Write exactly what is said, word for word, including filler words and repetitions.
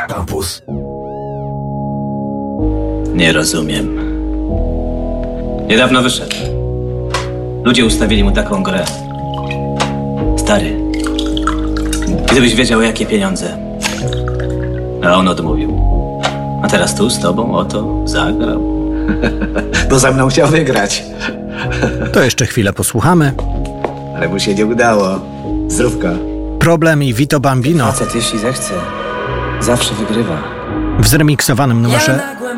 Campus. Nie rozumiem. Niedawno wyszedł. Ludzie ustawili mu taką grę. Stary, gdybyś wiedział, jakie pieniądze. A on odmówił. A teraz tu z tobą oto zagrał. Bo za mną chciał wygrać. To jeszcze chwilę posłuchamy. Ale mu się nie udało. Zdrówka. Problem i Vito Bambino Facet, jeśli zechce, zawsze wygrywa. w zremiksowanym numerze